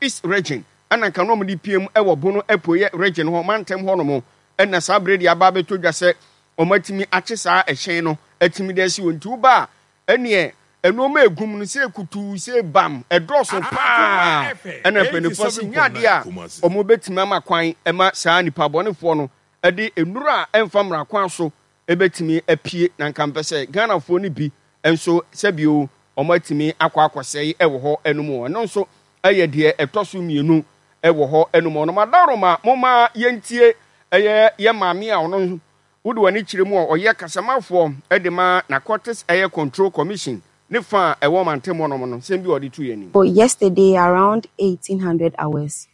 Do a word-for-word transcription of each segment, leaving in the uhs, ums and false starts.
East region ana kan no mo di piem e wo bono epoye region ho mantem ho no mo na saa bredi aba beto dwa se omatimi ache saa ehyen no atimi da si wonti uba ene eno ma egum no se kutu se bam edoso pa ana penefo se nyade a omo betimi ama kwan ema saa nipa bonefo no ede enura emfamra kwan so ebetimi apie na nkampese Ghana fo ni bi enso sebio omatimi akwa akwasei ewo ho enumu eno nso eye de etoso mienu ewo ho enumu no madaroma moma yentie eye ye maami a ono wudu wani kiremu oye kasamafo edema Narcotics Air Control Commission ne fa ewo mantemo no no sembi odi tu yani. So yesterday around eighteen hundred hours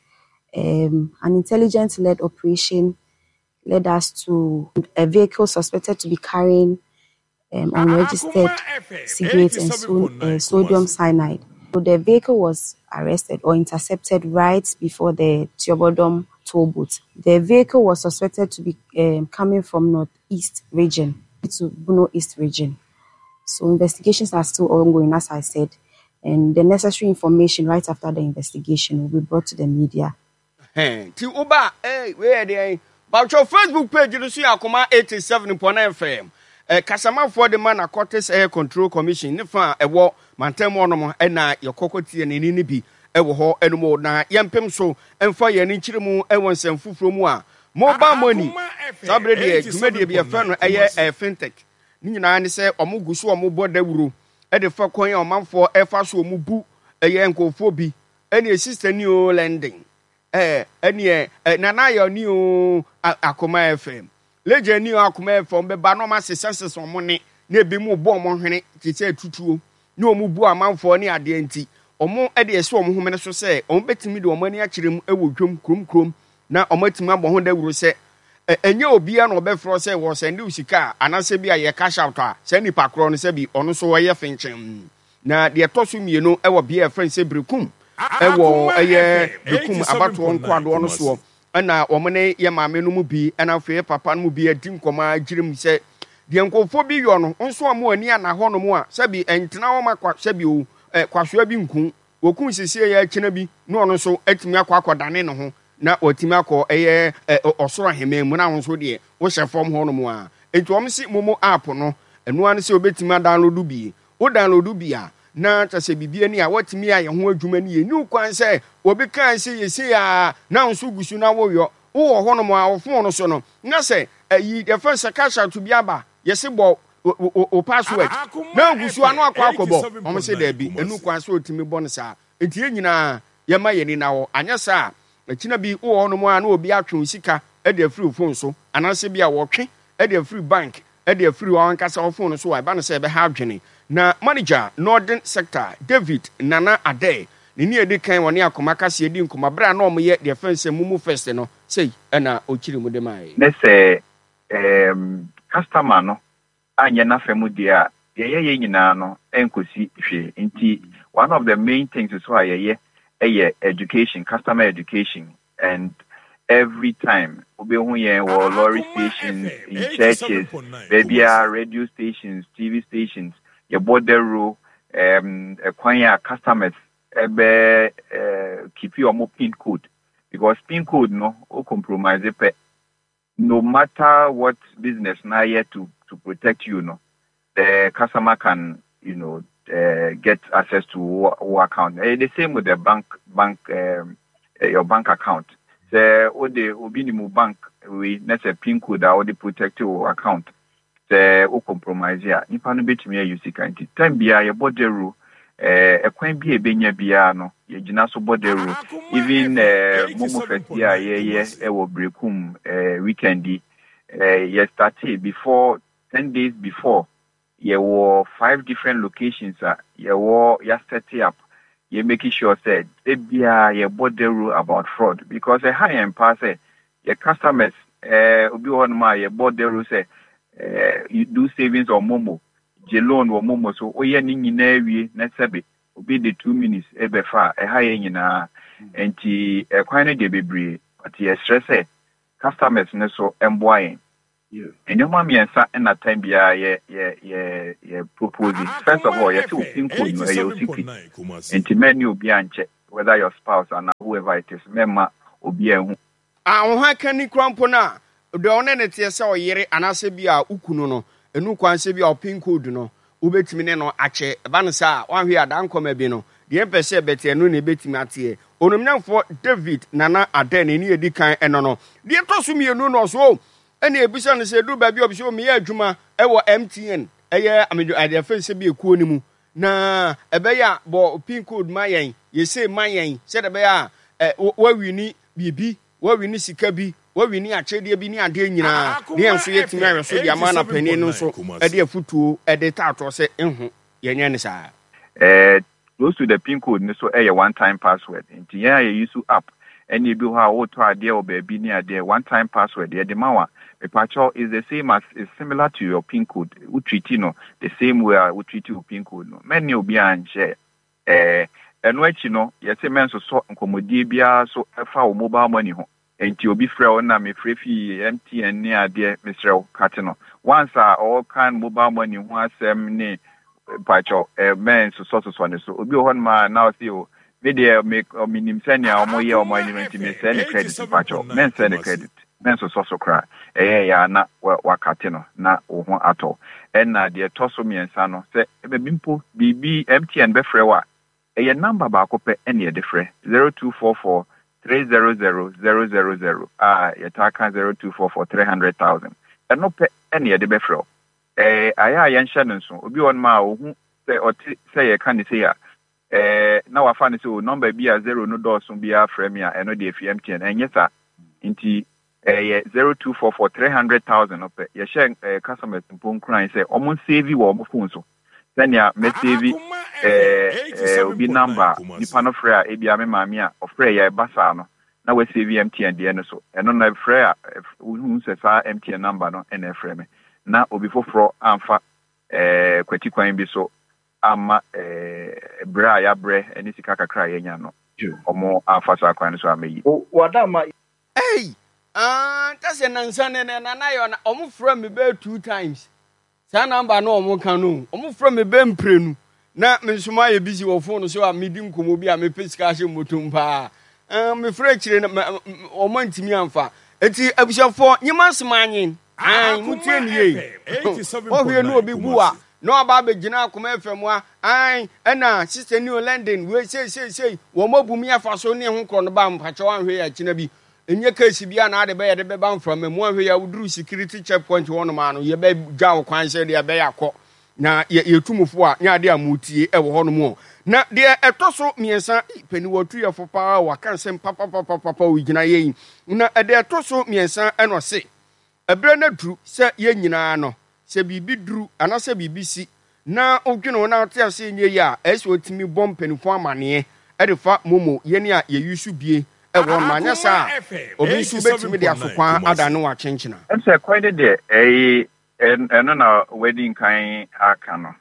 um an intelligence led operation led us to a vehicle suspected to be carrying um, unregistered cigarettes and so, uh, sodium cyanide. So the vehicle was arrested or intercepted right before the Tiobodom toll booth. The vehicle was suspected to be um, coming from Northeast region to Bono East region. So investigations are still ongoing, as I said, and the necessary information right after the investigation will be brought to the media. Hey, ti uba, hey, where they? About your Facebook page, you see, Akoma eighty-seven point nine F M. Eh, kasama for the man Narcotics Air Control Commission. Nifa ewo mantemo no mo na yokokoti ene ni bi ewo ho enmo na yempem so emfa ye ni nchiremu ewo nsemfufuro mu a mobile money sabre de tumedie bi efa no eye e fintech ni nyina ne se omuguso omubo dawuro e de fa kon omanfo efa so omubu eye nkofo bi ene sister ni o lending eh ene nana yo ni o Akoma F M leje ni Akoma F M be ba no ma sesese omo ne na ebi mu bo omo hwene tete tutuo ni omu bu amanfo ni ade anti omo e de ese omo homene so se omo betimi de omo ani akirem ewo dwom krom krom na omo atimi abo ho dawuro se enye obi a no obefro se wo sende usika anase bi a ye cash out a se ni pakro no se bi ono so wo ye finchen na de toso mienu ewo bi e friend se brekum ewo eye brekum abato nko ado ono so na omo ne ye maame no mu bi na fe papa no mu bi adi nkoma agirem se de nkofo bi yo no nso amu ani ana ho no mu a sabi entena wo makwa sabi o kwasoa bi nku wokun sisi ya kina bi no ono so atimi akwa akodane no ho na otimi akọ eye osoro heme mu na wonso de wo shefom ho no mu a enti omsi momo app no enu an se obetimi download bi wo download bi a na tase bibie ni a watimi aye ho adwuma ni ye ni kwan se obi kan se yesi a na wonso gusu na wo yo wo ho no mu a ofo no so no na se ayi the first cash out bi aba yesi bo o password na gusu anu akwa akobo omo se da bi enu kwan se otimi bo no sa enti nyina ye ma ye ni na wo anya sa akina bi wo no mu a na obi atwe sika e de free phone so anase bi a wo twe e de free bank e de free on kasa phone so wa ba no se be ha adwene na manager Northern Sector David Nana Ade ni ni edi kan woni Akoma kase edi nkoma bra na omo ye de fence mumu first no sei e na okiri mu de mai ne se em customer no anya na femu dia ye ye nyina no enkosi hwe nti one of the main things is why ye ye education, customer education, and every time we hu ye wo lorry stations in churches, maybe radio stations, T V stations, ye border ro um acquire customers ebe uh, keep your mo pin code because pin code no o compromise it no matter what business na here to to protect you no the customer can you know uh, get access to your account. Uh, the same with the bank bank um, uh, your bank account. So o de obi ni mu bank we net a pin code or the protect your account. The o compromise ya nipa no betimi use kanti time bia ye borderu eh ekwan bia benya bia no ye gina so borderu even eh momo festia ye ye e wo brekum eh weekendi eh ye started before ten days before ye were five different locations uh, ye were ya set up ye making sure said they be a ye borderu about fraud because a high end pass eh your customers eh obi won ma ye borderu say Uh, you do savings or momo, je loan or momo, so oye ni nyina wie na sebe obi the two minutes ebe fa e ha ye nyina enti e kwan no de bebre but ye stress eh customers ne so emboayen yeah enyo ma miensa na time bia ye ye ye ye propose first of all ye say pin code no ye secret enti menu obi anche whether your spouse and whoever it is, memma obi ehu. Ah, wo ha kan ni krampo na de one ne tie se oyere anase bi a ukunu no enu kwan se bi a pin code no ubetimi ne no ache ba no sa wan hwe adan koma bi no de empese beti enu ne betimi atie onomnyamfo David Nana Aden ni edi kan eno no de to so mienu no so ene ebisa no se du ba bi obi so me adwuma e wo M T N eye amedu ade fense bi ekuo ni mu na ebe ya bo pin code mayen ye say mayen se de be ya wa wini bibi wa wini sika bi wa wini achede bi ni ade nyina ne enso yetimi awe so dia mana pani no so ade afutuo ede tato se enhu yenye ne sa eh close to the pin code ni so eh one time password nti ya ye use app any bi ha wo to ade o ba bi ni ade one time password ye de mawa the patcho is the same as is similar to your pin code we treat no the same way we treat your pin code no many obi anje eh eno achi no ye se men so so nkomodie bia so efa wo mobile money ho enti obi frɛ wo na me frɛ fi M T N ni ade me frɛ wo kate no once a all kind mobile money ho asɛm ni patcho eh men so so so ne so obi ho ma now see o me dey make minim senia omo ye omo ni me send credit patcho men send credit men so so so kra eh ya na wakate no na wo ho ato enna de toso miensa no se be bimpo bibi M T N be frɛ wa eh number ba ko pe ene de frɛ zero two four four three zero zero zero zero zero ah yetaka zero two four four three hundred thousand eno pe ene de be frɛ eh aya ya nhye no so obi won ma wo hu se oti se ye kan se ya eh na wa fa ne se o number bi a zero no do so bi a frɛ me a eno de F M T N enye sa nti eh zero two four four three hundred thousand up ye share eh, customers mpon kran say omo save wo omo phone so senia me save eh obi number ni pano frɛ a ebia me maami a ofrɛ ya basa no na we save M T N de no so eno na frɛ a hu se sa M T N number no ena frɛ me na obi foforo amfa eh kwati kwan bi so ama eh bra ya bre eni sika kakra ya nya no omo amfa so akwan so amayi wadama hey ah that's a nansane na na yo na omo frɛ me be two times sa number no omo kan no omo frɛ me be mprenu na me nsoma ye busy wo phone so a medi nkomo bi a me pesika hye motom pa ah me frɛ kire na omo ntimi amfa enti abushafo nyima semanyin ai mutie nie o hwe no obi bua no aba begina akoma F M a ai na sister new London we say say say wo mabumi afa so ne ho kro no ba mpache wan hwe ya kina bi enye case bia na ade be ye de be ban from me hwe ya uduru security checkpoint wono ma no ye be gya wo kwan se de be yakọ na ye tumufo a nya ade amutie e wo hono mo na de etoso miensa pani watu ye fo pa wa kan sem papa papa papa we gina ye na de etoso miensa eno se ebre na duru se ye nyina no se bibi duru ana se bibi si na odwene na ate ase nye ya ese otimi bom panifo amane e de fa momo ye ne a ye yusu bie e wo manya sa obi su betimi de asokwan adane wa chenchina em se kwede de eh eno na wedding kan aka no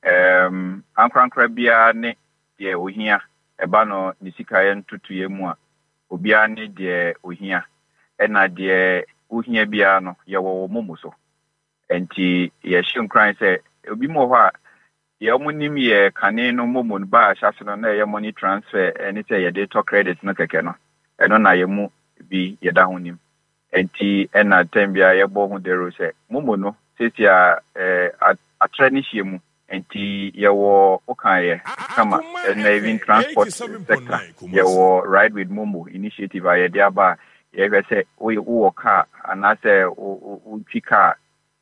em ankrankra bia ne de ohia eba no ni sika ye ntutu ye mu a obia ne de ohia e na de ohia bia no ye wo momo so enti ye hyenkran se obi mo ho a ye omunim ye kane no momo ba ahase no na ye money transfer eni se ye de to credit no keke no eno na ye mu bi ye da honim enti ena tembia ye bo hu dero se momo no setia eh atrenishie mu enti ye wo okan ye kama na even transport sector ye wo ride with momo initiative aye dia ba ye hwe se wo wo car anase wo twika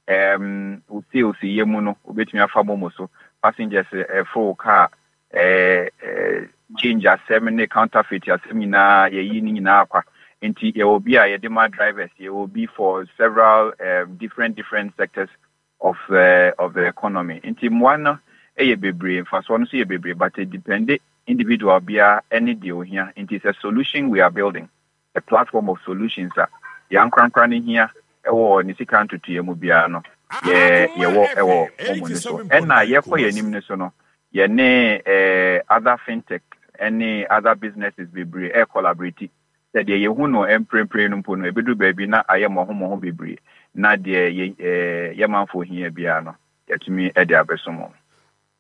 um we see we see yemu no obetumi afa momo so passengers eh full car eh change assembly counterfeit assembly na ye yi ni na akwa enti ye will be a ye demand drivers ye will be for several um, different different sectors of uh, of the economy enti mwana e ye bebre fa so no so ye bebre but it depend individual bia any deal here it is a solution we are building a platform of solutions that yan krankran here ewo ni sika ntutu ye mu bia no ye ye wo ewo omo ni so ena ye ko ye nim ni so no ye ne eh other fintech any other businesses bebre e collaborate said ye hu no emprempre no mpo no ebedu baabi na aye mo ho mo ho bebre na de ye eh ye manfo hia bia no yatumi e de abesomo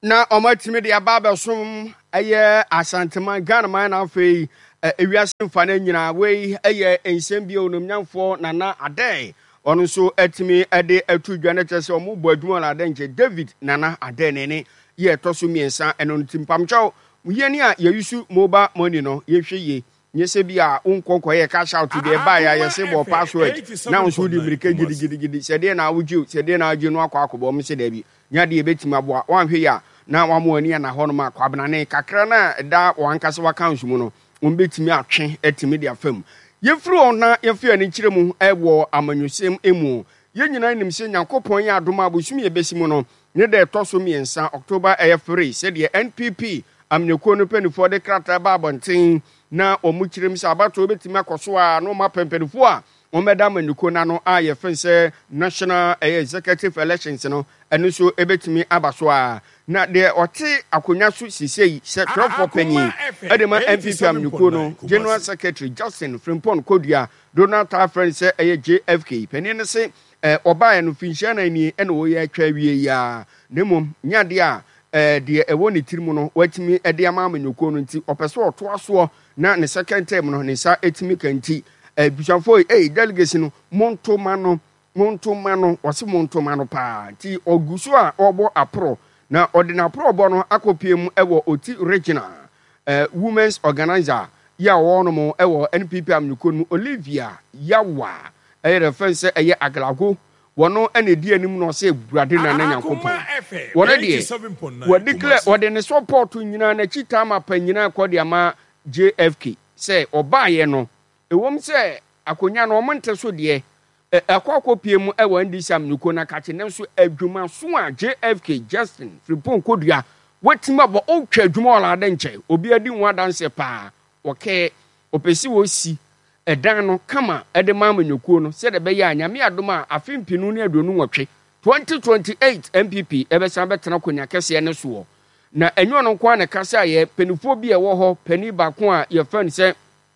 na omatimi de ababa som eye asantema Ghana man na afei ewiase mfa na nyina we eye ensem bi onomnyamfo nana adai ono so atimi ade atu dwane tese omo bo adwuma la adenje David nana adai ne ye toso miensa eno ntimpamcho yeni a yeyusu mobile money no yehweye nyese bi a unkonko ye cash out de buy ya yese bo password na unso di mirike gidi gidi gidi sede na awuju sede na aju no akwa akobo mo se da bi nya de betima bo wanhwe ya na wamo ani na hono ma kwabna ne kakra na da wankase wakansu mu no umbetimi atwe etimi de afam yefiri ona yefi ani kire mu ewo amanyusem emu yenyina nim se Nyankopon ya adoma abosumi ebesimu no ne de toso miensa October three se de N P P amnyeko no penifo de krata ba bonten na omukirem se abato obetimi akoso a no ma pempenifo a omeda manyeko na no a yefense National Executive Elections no eno so ebetimi abaso a na de ote akonya so sisei se trofo panyi edema M P P amnyeko no General Secretary Justin Frimpong Kodua Donald Trump se eye J F K panyi ne se oba eno finhia na ni eno wo ye atwa wie ya nemom nyade a de ewo ne tirimu no watimi ede ama amanyeko no nti opeso oto aso na ne second term no ne sa etimi kanti bisanfo eh delegate no monto mano monto mano wase monto mano pa ti oguso a obo apro na ordinary pro obo no akopiem ewo oti regional eh women's organizer ya wono mo ewo N P P amnyeko no Olivia Yawa eye reference eye aglago wono ene di anim no se burade na na Nyankopon wono de wo declare wode ne support nyina na chita ma pa nyina kwode ama J F K se obaye no ewom se akonya no omonte so de akwakopiem ewo ndisi amnyeko na kache ne so adwuma so a J F K Justin Frimpong Kodua wetima bo otwa adwuma ola adenche obi adi nwa danse pa oke opesi wo si edan no kama ede ma amanyeko no se de be ya anyame adoma afimpinu ne aduonu nwotwe twenty twenty-eight M P P ebesa betena konya kese ne so na enyo no kwa ne kasa ye penifo bi e wo ho pani ba ko a ye fan se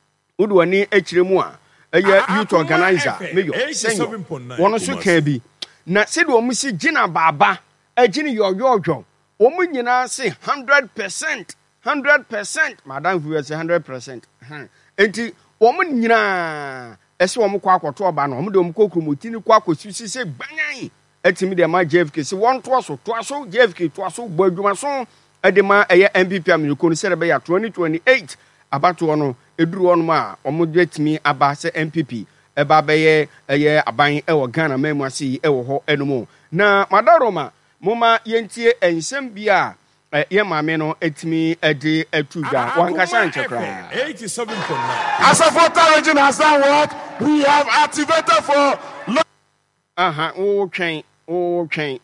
udwani ekiremu a eye youth organizer meyo senyo wono so ka bi na se de omusi gina baba agini yoyoyo omu nyina se one hundred percent one hundred percent madam we say one hundred percent enti omu nyina ese omu kwa akoto oba no omu de omu kokromoti ni kwa akosisi se banyan etimi de ma J F K se won to aso to aso J F K to aso bo adwuma so edema eye M P P amnyeko no se de be ya twenty twenty-eight abato no eduru ono ma omu detimi aba se M P P eba beye eye aban ewo Ghana memu ase ewo ho enumu na madaroma moma yentie ensem bia ye maame no etimi ede atuga wankasa nchekra eighty-seven point nine as of water region has done what we have activated for aha o twen o twen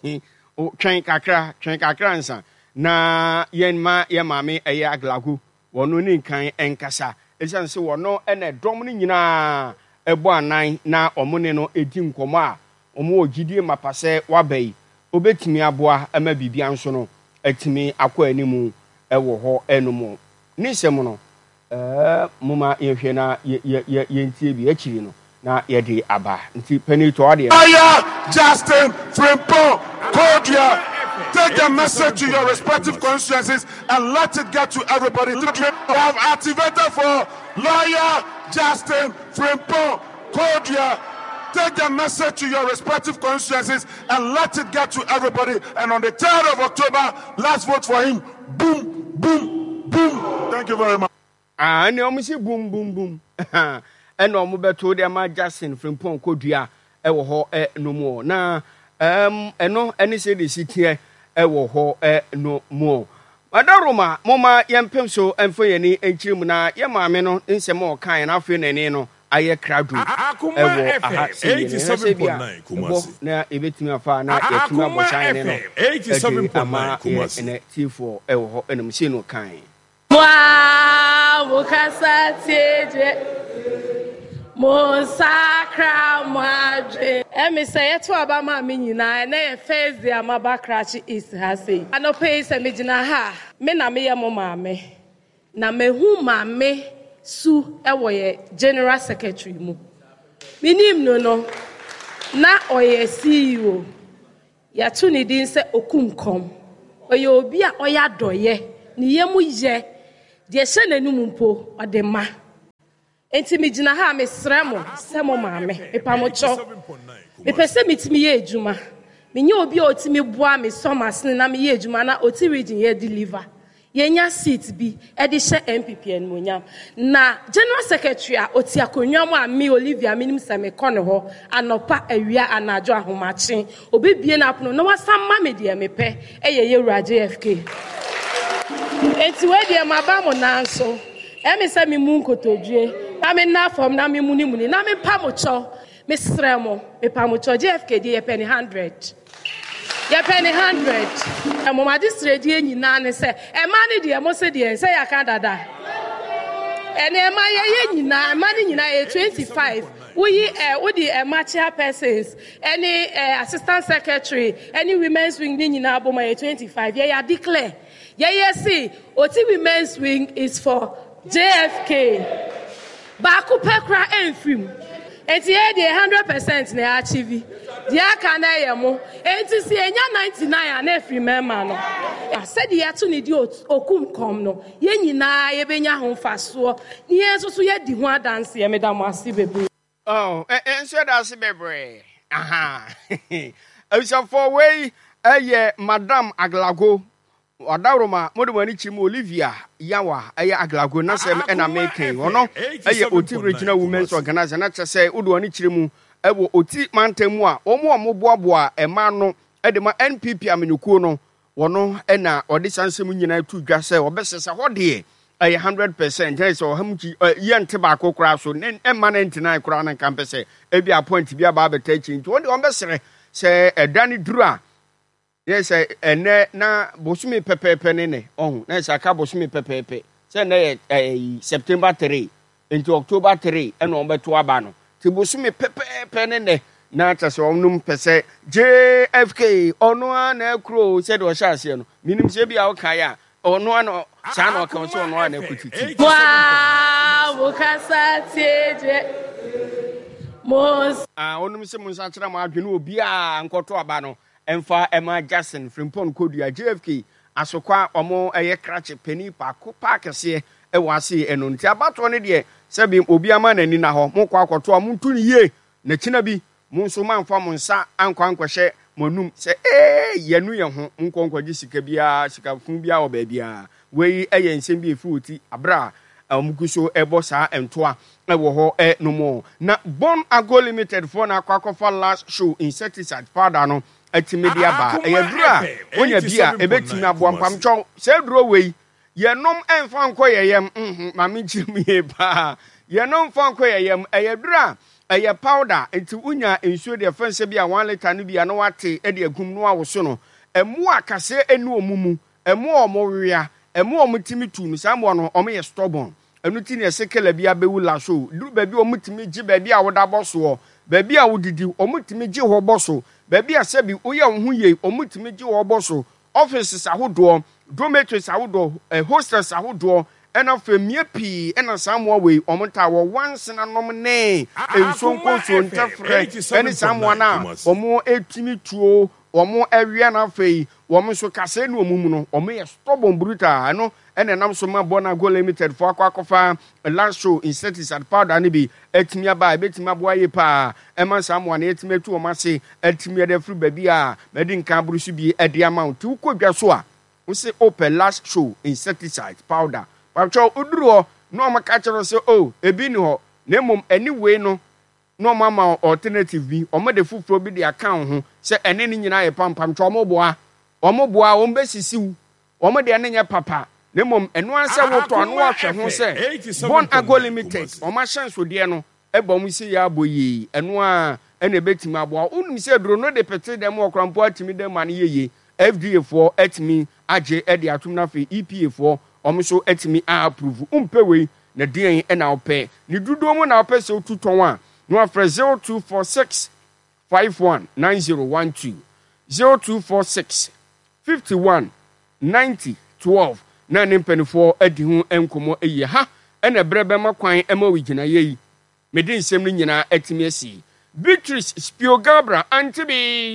o twen kakra twen kakra nsa na yen ma ye maame eye aglagu wono ni kan enkasa esan se wono ene dom ni nyina ebo anan na omone no edi nkomo a omo ogidie mapase wabai obetimi aboa ama bibia nso no etimi akwa animu ewo ho enumu nisem no eh muma yehwe na ye yentie bi akiri no na yede aba nti penito ade Justin Frimpong Kodua, take the message to your respective constituencies and let it get to everybody. We have activated for lawyer Justin Frimpong Kodua. Take the message to your respective constituencies and let it get to everybody. And on the third of October, let's vote for him. Boom, boom, boom. Thank you very much. Ah, and you say boom, boom, boom. And no more to them, Justin Frimpong Kodua. Ewo ho e no more. Na um eno any say the city e wo ho e no more. Madaroma moma yempem so emfo yeni enchirim na ye maame no nsem o kan na afi nene no aye kradu ewo aha eighty-seven point nine Kumasi na ebetimi afa na yetimi abosan ne no eighty-seven point nine Kumasi na T four ewo ho enum se no kan wa mukasa teje Mosakra madre. Emi say to aba ma me nyina na ye first day amaba crash is ha say. Ano pay se me gina ha. Me na me ye mo maame. Na me hu maame su ewo ye general secretary mu. Minim no no. Na oye C E O. Ya tu ni din se okunkom. oye obi a oya doye ni yemu ye de hye nanum mpo ode ma enti mi gina ha me sremo semo maame epamocho me pese mitimi ye ejuma me nye obi a otimi boa me somasne na me ye ejuma na oti region ye deliver yenya seat bi e de hye M P P enmonyam na general secretary a oti akonwam a me Olivia minim se me kɔ ne ho anopa awia anajo ahomache obi bie na apono na wasama me de me pɛ eye yewura J F K enti we de maba mo nanso e me se me mu nkotodue na me na fam na me muni muni na me pa mo cho me sremo me pa mo cho J F K de ye penny one hundred ye penny one hundred e mo ma district ye nyina ne se e ma ne de mo se de se ya kan dada ene e ma ye ye nyina e ma ne nyina e twenty-five we eh we the uh, mature persons any uh, assistant secretary any women's wing ni nyina aboma ye twenty-five ye ya declare ye ye see oti women's wing is for J F K ba ku pekra enfim enti ye de one hundred percent na achieve dia kana ye mo enti si enya ninety-nine na efri mema no said ye to ni di okum kom no ye nyina ye benya ho faso ni ye so so ye di ho dance ye medam asi bebe. Oh, and so that's bebre. Aha. So for way, eh, Madame Aglago, or Daroma, Modern Chim Olivia, Yawa, eh, Aglago, Nasem, and American, or no, eh, Oti Regional Women's Organization, not to say, Uduanichimu, eh, Oti Mantemua, or more Moboa, a mano, Edema N P P Aminukuno, or no, Enna, or this answer, United to Gasse, or Besses, a what dear. A hundred percent, yes, or him, young tobacco crash, so then a man ninety-nine crown and campus, a be a point to be about the teaching to one ambassador, say a Danny Dura. Yes, and na Bosumi Pepe Penene, oh, that's a Cabosumi Pepe, send a September three into October three, and on to Abano. To Bosumi Pepe Penene, not as omnum per se, J F K, or no one crow, said or Shasian, meaning Sebi Alkaya, or no one. Sana kanso no ana kutiti. Wow, mukasa teje. Mos. Ah, onum se munsa kira ma adwene obi a nkoto aba no. Emfa Emma Jackson Frimpon Kodua J F K asokwa omo eye krache peni pa ko pa kese e wase eno nti abato ne de sebi obi ama nani na ho mo kwa akoto amuntu ni ye na kina bi mo nso manfa mo nsa ankwa ankwhye monum se eh yenu ye ho nkonkwaji sika bia sika fun bia oba bia we eye nsem bi efuoti abra amukuso ebo sa entoa ewo ho e no mo na Bon Ago Limited for na akwakofa last show insecticide powder no atimedia ba eye dura onya bia ebetimi aboa mpamcho se duro we ye nom enfa nko yeyem mhm mame chimie ba ye nom fa nko yeyem eye dura eye powder enti unya ensuo de fense bia one liter no bia no wate e de agum no awoso no emu akase enu omumu emu omowia emu omutimi tu no sambo no omo stubborn enu ti ne sekela bia bewu la so duru ba bi omutimi gi ba bia woda boso ba bia wodidi omutimi gi ho boso ba bia sebi oya hu ye omutimi gi ho boso offices ahodo dormitories ahodo hostels ahodo ena femie pi ena samwa we omonta wo once na nom ne enso nkonso ntafre eni samwa na omo etimi tuo omo awia na fei omo so kase no omumu no omo ye stubborn brutal no ena nam so ma Bon Ago Limited for akwakofa last show insecticide powder ni bi etimi aba ebetimi aboa ye pa ema samwa na etimi tu omo ase etimi de fru baby a medi nka brusu bi edi amount ukodwa so a we say open last show insecticide powder Pacho uduro no maka chero se oh ebi ni ho na mom anyway no no mama alternative bi o me de fufuro bi de account ho se ene ni nyina ye pampam cho mo boa o mo boa o mbe sisiu o mo de ene nya papa na mom eno anse wo to ano ahwe ho se Bon Ago Limited o ma chance de no e bom si ya boyi eno a ene betimi aboa unum se duro no de pete dem okrampo atimi dem man yeye F D A for etimi age e de atum na fe E P A for omuso etimi a approve umpewe na den e na ope ni dudo mu na ope se otuton a no afre zero two four six five one nine zero one two zero two four six five one nine zero one two na ne mpanifo adi hu enkomo eye ha e na brebe makwan e ma wigina yeyi medin sem ni nyina etimi asi Beatrice Spiogabra antibi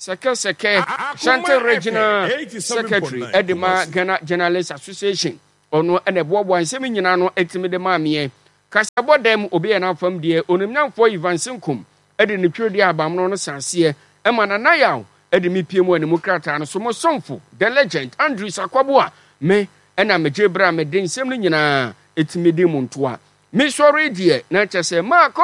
Seke Seke Shante Regional Secretary Edema Ghana Journalists Association ono ene bobo ansem nyina no etimi de maamie kasabo dem obi na fam de onimnamfo Ivansinkum ede ne twodi abamno no sanse e mana na yaw ede mi pie mu animu krata no so mo somfo the legend Andrew Sakwabo a me ena meje bra me de nsem no nyina etimi de mu ntoa me sori de na chese mako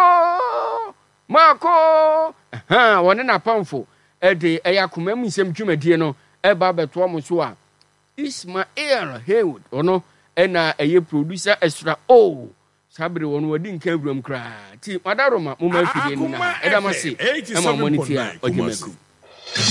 mako ha wona na pamfo ede eyakoma mu nsem dwumadie no e ba beto mo so a Ismael Haywood ono ena eye producer extra oh sabre wono wadi nka awuram kra ti madaroma mo ma fidie ni na eda mase e ma monitia ojemeku